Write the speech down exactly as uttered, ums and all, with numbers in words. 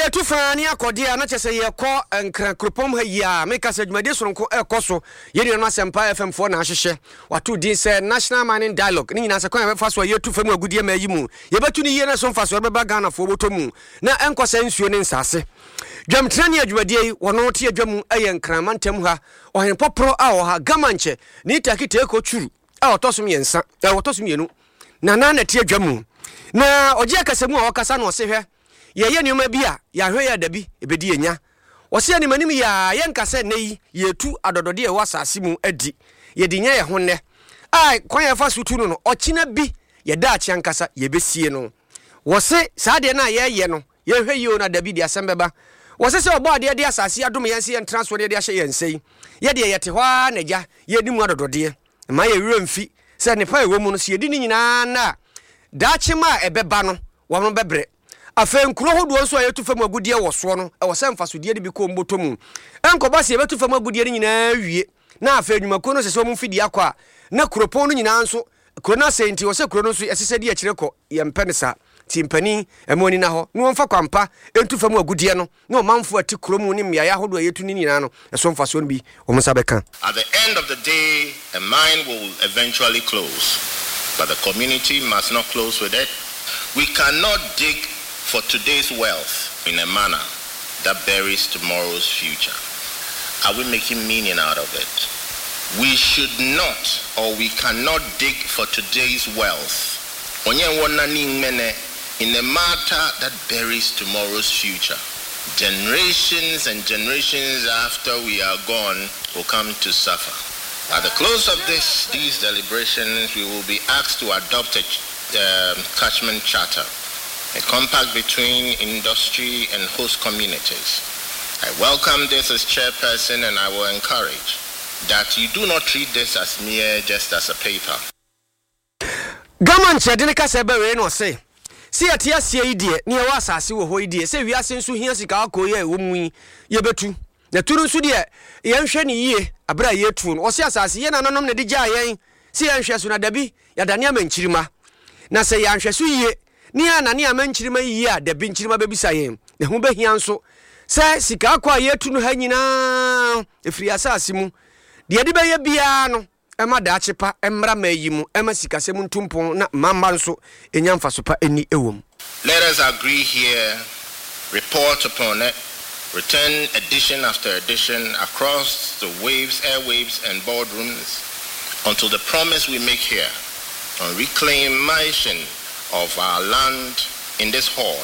ye tu fani akodia na chese ye ko nkran kropom ha ya make us adwumade soronko ekoso ye ni no Asempa F M four na ahwehwe wato din say National Mining Dialogue ni nyina se kon be fa so ye tu fam agudie ma yi mu ye betu ni ye na so mfa so be ba Ghana fo botomu na enkosa nsuo ne nsase dwamtrani adwumade yi wono te adwamu aye nkran mantem ha ohen popro a o ha gamanche ni takite eko churu a otosom yensa a otosom yenu na na na te adwamu na oje akasemu a wakasa no se hwe ye ye nyoma bi a ya hwe ya dabi ebedi enya wose ani manim ya ye nkase nei ye tu adodode e wasase mu adi ye dinya ye honne ai kwan ya fa sutu no no ochina bi ye da achi ankasa ye besie no wose saade na ye ye no ye hwe ye na dabi di asembeba wose se obo ade de asase adom yense ye transfer de ahye yensei ye de ye te hwa na gya ye di mu adodode ma ye wremfi se ne pa ewo mu no se ye di ni nyina na dachi ma ebeba no wo no bebre afen kuro hodo nso ayetu fam agudie wo so no e wo se mfasodie de bi ko mbotomu enkoba se betu fam agudie ni nyina wie na afen nwumako no se so mu fidi akwa na kuropon no nyina nso kuro na senti wo se kuro no nso esese de akire ko ye mpenisa timpani emoni na ho no mfa kwampa entu fam agudie no na manfo ati kuro mu ni mmia ya hodo ayetu ni nyina no so mfaso no bi wo msa beka. At the end of the day, a mine will eventually close, but the community must not close with it. We cannot dig for today's wealth in a manner that buries tomorrow's future. Are we making meaning out of it? We should not, or we cannot dig for today's wealth in a matter that buries tomorrow's future. Generations and generations after we are gone will come to suffer. At the close of this, these deliberations, we will be asked to adopt a um, catchment charter, a compact between industry and host communities. I welcome this as chairperson, and I will encourage that you do not treat this as mere just as a paper. Gaman chedine ka se be we no say si atia sie idie ne wa asase wo ho idie se wiase nso hia sika akoye wo mu ye betu na turu nso de ye nhwe ne yie abra ye tu no o se asase ye nanonom ne de gya yen si ye nhwe so na dabi ya dane amanchirima na se ya nhwe so yie ni anane amanchirima yie a dabi nchirima bebisa yen ne ho behia nso se sika akwa ye tu no ha nyina efiri asase mu de de be ye bia no ema da achepa emra mayimu ema sikasemu ntumpon na mamba nso enyamfa sopa eni ewom. Let us agree here, report upon it, return edition after edition across the waves, airwaves and boardrooms until the promise we make here on reclamation of our land in this hall